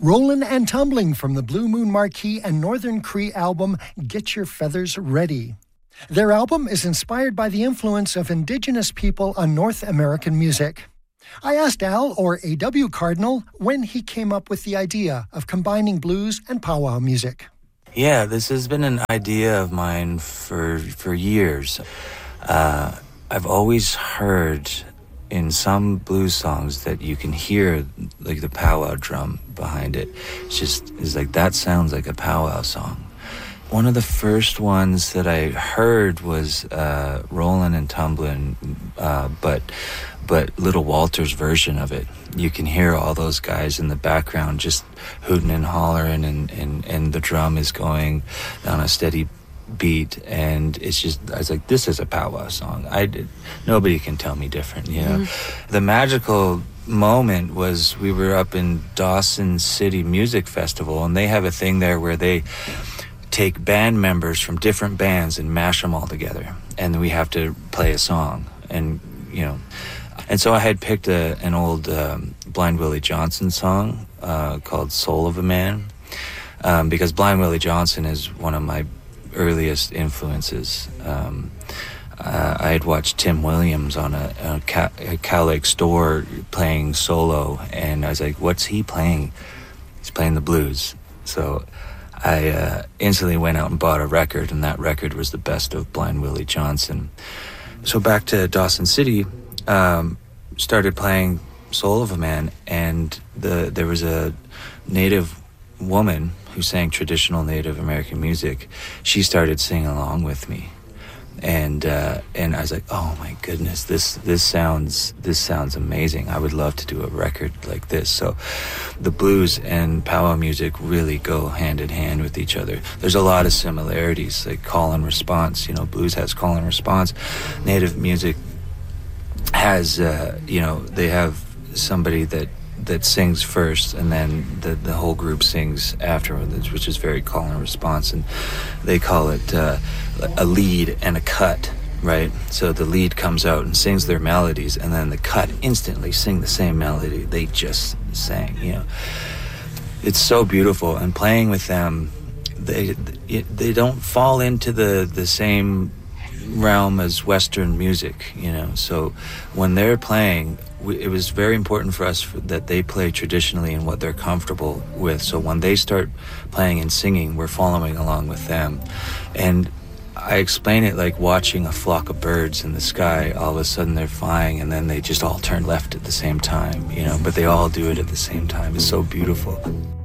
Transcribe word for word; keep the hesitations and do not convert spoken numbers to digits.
Rollin' and Tumbling from the Blue Moon Marquee and Northern Cree album, Get Your Feathers Ready. Their album is inspired by the influence of Indigenous people on North American music. I asked Al, or A W Cardinal, when he came up with the idea of combining blues and powwow music. Yeah, this has been an idea of mine for for years. Uh, I've always heard in some blues songs that you can hear like the powwow drum behind it. It's just, it's like, that sounds like a powwow song. One of the first ones that I heard was uh, Rollin' and Tumbling, uh, but but Little Walter's version of it. You can hear all those guys in the background just hooting and hollering, and, and, and the drum is going on a steady beat, and it's just, I was like, this is a powwow song. I did, nobody can tell me different, you know. Mm-hmm. The magical moment was we were up in Dawson City Music Festival, and they have a thing there where they take band members from different bands and mash them all together, and we have to play a song, and you know. And so I had picked a, an old um, Blind Willie Johnson song uh, called Soul of a Man, um, because Blind Willie Johnson is one of my earliest influences. Um, uh, I had watched Tim Williams on a, a, Cal, a Cal Lake store playing solo, and I was like, what's he playing? He's playing the blues. So I uh, instantly went out and bought a record, and that record was the best of Blind Willie Johnson. So back to Dawson City, um, started playing Soul of a Man, and the there was a native woman who sang traditional Native American music. She started singing along with me, and uh, and I was like, oh my goodness, this this sounds this sounds amazing. I would love to do a record like this. So the blues and powwow music really go hand in hand with each other. There's a lot of similarities, like call and response. You know, blues has call and response. Native music has, uh, you know, they have somebody that that sings first, and then the the whole group sings afterwards, which is very call and response, and they call it uh, a lead and a cut, right? So the lead comes out and sings their melodies, and then the cut instantly sing the same melody they just sang. You know, it's so beautiful, and playing with them, they they don't fall into the the same realm as Western music, you know. So when they're playing, we, it was very important for us for, that they play traditionally and what they're comfortable with. So when they start playing and singing, we're following along with them. And I explain it like watching a flock of birds in the sky. All of a sudden they're flying, and then they just all turn left at the same time, you know, but they all do it at the same time. It's so beautiful.